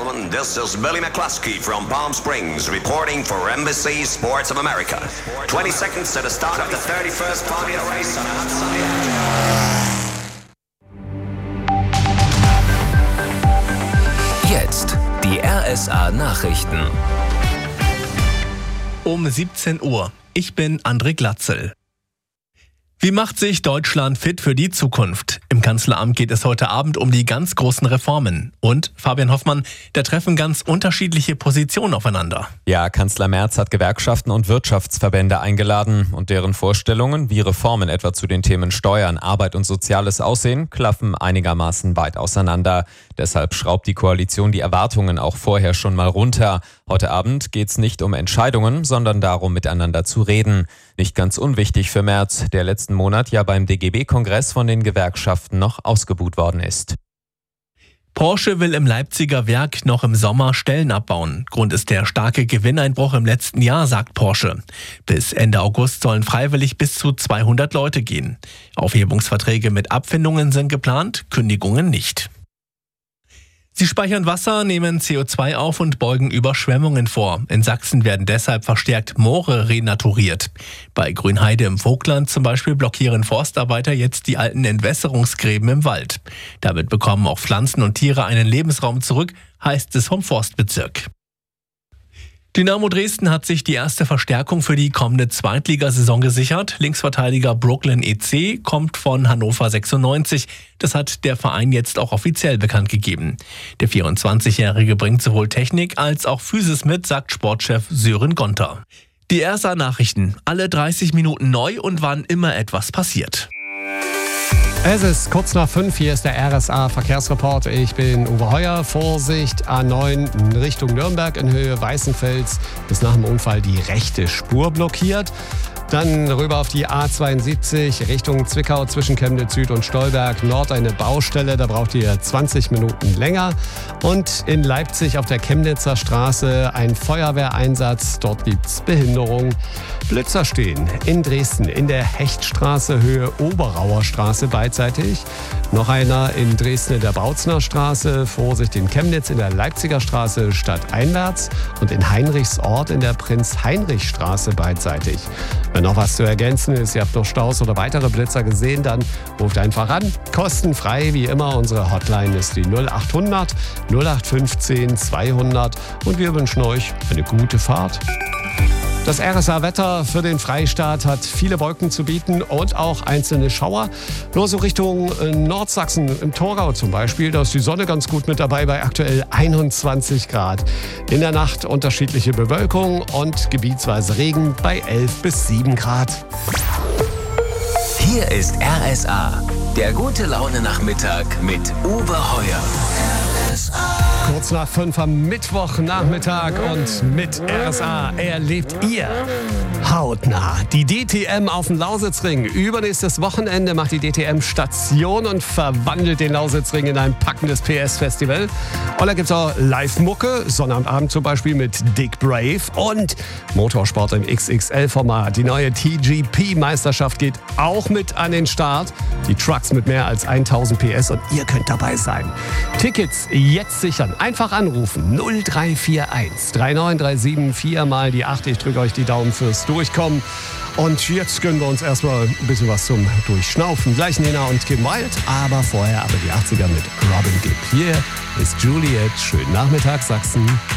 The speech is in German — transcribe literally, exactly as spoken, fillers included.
gentlemen, this is Billy McCluskey from Palm Springs reporting for Embassy Sports of America. twenty seconds to the start of the thirty-first Formula Race on a hot sunny afternoon. Jetzt die R S A-Nachrichten. Um siebzehn Uhr. Ich bin André Glatzel. Wie macht sich Deutschland fit für die Zukunft? Im Kanzleramt geht es heute Abend um die ganz großen Reformen. Und, Fabian Hoffmann, da treffen ganz unterschiedliche Positionen aufeinander. Ja, Kanzler Merz hat Gewerkschaften und Wirtschaftsverbände eingeladen. Und deren Vorstellungen, wie Reformen etwa zu den Themen Steuern, Arbeit und Soziales aussehen, klaffen einigermaßen weit auseinander. Deshalb schraubt die Koalition die Erwartungen auch vorher schon mal runter. Heute Abend geht es nicht um Entscheidungen, sondern darum, miteinander zu reden. Nicht ganz unwichtig für Merz, der letzten Monat ja beim D G B-Kongress von den Gewerkschaften noch ausgebuht worden ist. Porsche will im Leipziger Werk noch im Sommer Stellen abbauen. Grund ist der starke Gewinneinbruch im letzten Jahr, sagt Porsche. Bis Ende August sollen freiwillig bis zu zweihundert Leute gehen. Aufhebungsverträge mit Abfindungen sind geplant, Kündigungen nicht. Sie speichern Wasser, nehmen C O zwei auf und beugen Überschwemmungen vor. In Sachsen werden deshalb verstärkt Moore renaturiert. Bei Grünheide im Vogtland zum Beispiel blockieren Forstarbeiter jetzt die alten Entwässerungsgräben im Wald. Damit bekommen auch Pflanzen und Tiere einen Lebensraum zurück, heißt es vom Forstbezirk. Dynamo Dresden hat sich die erste Verstärkung für die kommende Zweitligasaison gesichert. Linksverteidiger Brooklyn E C kommt von Hannover sechsundneunzig. Das hat der Verein jetzt auch offiziell bekannt gegeben. Der vierundzwanzigjährige bringt sowohl Technik als auch Physis mit, sagt Sportchef Sören Gonter. Die R S A-Nachrichten, alle dreißig Minuten neu und wann immer etwas passiert. Es ist kurz nach fünf, hier ist der R S A-Verkehrsreport. Ich bin Uwe Heuer. Vorsicht, A neun Richtung Nürnberg in Höhe Weißenfels. Bis nach dem Unfall die rechte Spur blockiert. Dann rüber auf die A zweiundsiebzig Richtung Zwickau zwischen Chemnitz Süd und Stolberg Nord eine Baustelle, da braucht ihr zwanzig Minuten länger. Und in Leipzig auf der Chemnitzer Straße ein Feuerwehreinsatz, dort gibt's Behinderung. Blitzer stehen in Dresden in der Hechtstraße Höhe Oberauer Straße beidseitig. Noch einer in Dresden in der Bautzner Straße, Vorsicht in Chemnitz in der Leipziger Straße stadteinwärts und in Heinrichsort in der Prinz-Heinrich-Straße beidseitig. Wenn noch was zu ergänzen ist, ihr habt noch Staus oder weitere Blitzer gesehen, dann ruft einfach an. Kostenfrei wie immer. Unsere Hotline ist die null achthundert null acht fünfzehn zweihundert und wir wünschen euch eine gute Fahrt. Das R S A-Wetter für den Freistaat hat viele Wolken zu bieten und auch einzelne Schauer. Nur so Richtung Nordsachsen, im Thurgau zum Beispiel, da ist die Sonne ganz gut mit dabei bei aktuell einundzwanzig Grad. In der Nacht unterschiedliche Bewölkung und gebietsweise Regen bei elf bis sieben Grad. Hier ist R S A, der gute Laune-Nachmittag mit Uwe Heuer. R S A. Kurz nach fünf am Mittwochnachmittag und mit R S A erlebt ihr hautnah die D T M auf dem Lausitzring. Übernächstes Wochenende macht die D T M Station und verwandelt den Lausitzring in ein packendes P S-Festival. Und da gibt es auch Live-Mucke, Sonnabendabend zum Beispiel mit Dick Brave und Motorsport im X X L-Format. Die neue T G P-Meisterschaft geht auch mit an den Start. Die Trucks mit mehr als tausend P S und ihr könnt dabei sein. Tickets jetzt sichern. Einfach anrufen null drei vier eins drei neun drei sieben vier mal die acht. Ich drücke euch die Daumen fürs Durchkommen. Und jetzt gönnen wir uns erstmal ein bisschen was zum Durchschnaufen. Gleich Nena und Kim Wilde, aber vorher aber die achtziger mit Robin Gibb. Hier ist Juliet. Schönen Nachmittag, Sachsen.